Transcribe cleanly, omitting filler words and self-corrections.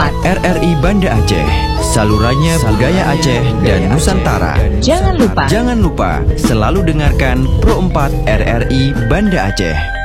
4 RRI Banda Aceh, salurannya budaya Aceh dan Nusantara. Jangan lupa selalu dengarkan Pro 4 RRI Banda Aceh.